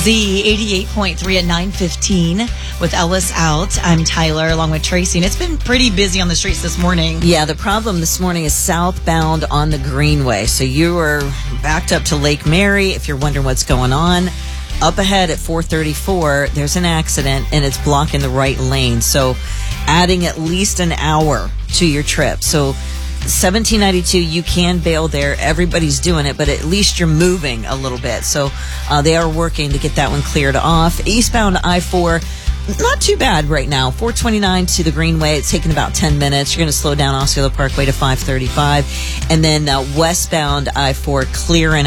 Z88.3 at 9:15 with Ellis out. I'm Tyler along with Tracy, and it's been pretty busy on the streets this morning. Yeah, the problem this morning is southbound on the Greenway. So you are backed up to Lake Mary. If you're wondering what's going on, up ahead at 434, there's an accident and it's blocking the right lane. So adding at least an hour to your trip. So 1792, you can bail there. Everybody's doing it, but at least you're moving a little bit. So they are working to get that one cleared off. Eastbound I-4, not too bad right now. 429 to the Greenway, it's taking about 10 minutes. You're going to slow down Osceola Parkway to 535. And then westbound I-4 clearing